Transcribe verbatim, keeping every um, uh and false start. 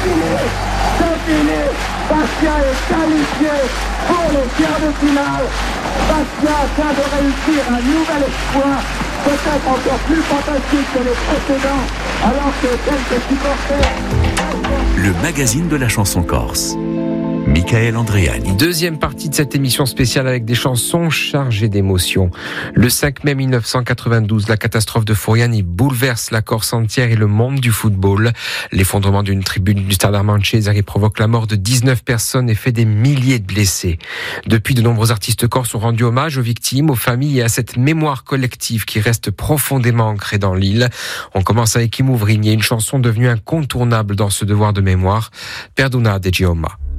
fini, c'est fini. Bastia est qualifié pour les quarts de finale. Bastia vient de réussir un nouvel exploit, peut-être encore plus fantastique que les précédents, alors que quelques supporters... Le magazine de la chanson corse. Michael Andréani. Deuxième partie de cette émission spéciale avec des chansons chargées d'émotions. Le cinq mai mille neuf cent quatre-vingt-douze, la catastrophe de Furiani bouleverse la Corse entière et le monde du football. L'effondrement d'une tribune du Stade Armand Cesari provoque la mort de dix-neuf personnes et fait des milliers de blessés. Depuis, de nombreux artistes corses ont rendu hommage aux victimes, aux familles et à cette mémoire collective qui reste profondément ancrée dans l'île. On commence avec Imouvrigne, une chanson devenue incontournable dans ce devoir de mémoire, Perdona de Gioma.